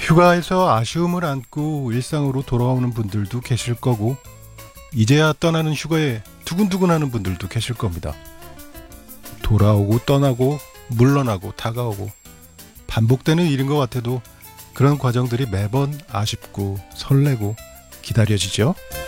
휴가에서 아쉬움을 안고 일상으로 돌아오는 분들도 계실 거고, 이제야 떠나는 휴가에 두근두근하는 분들도 계실 겁니다. 돌아오고 떠나고 물러나고 다가오고 반복되는 일인 것 같아도 그런 과정들이 매번 아쉽고 설레고 기다려지죠.